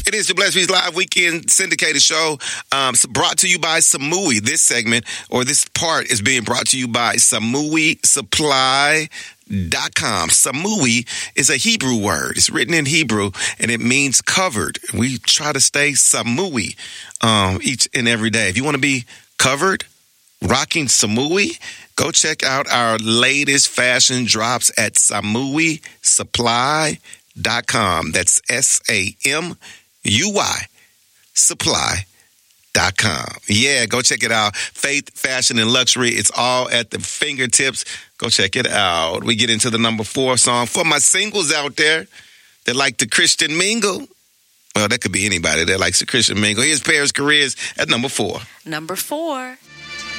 It is the Blessed Beats Live Weekend Syndicated Show, brought to you by Samui. This segment, or this part, is being brought to you by Samui Supply.com. Samui is a Hebrew word. It's written in Hebrew, and it means covered. We try to stay Samui each and every day. If you want to be covered, rocking Samui, go check out our latest fashion drops at Samui Supply.com. That's SAMUI Supply.com. Yeah, go check it out. Faith, fashion, and luxury. It's all at the fingertips. Go check it out. We get into the number 4 song for my singles out there that like the Christian mingle. Well, that could be anybody that likes the Christian mingle. Here's Paris Careers at number 4. Number 4.